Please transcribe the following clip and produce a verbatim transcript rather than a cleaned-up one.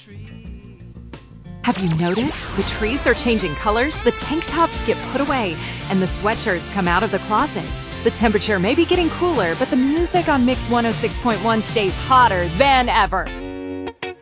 Have you noticed? The trees are changing colors, the tank tops get put away, and the sweatshirts come out of the closet. The temperature may be getting cooler, but the music on Mix one oh six point one stays hotter than ever.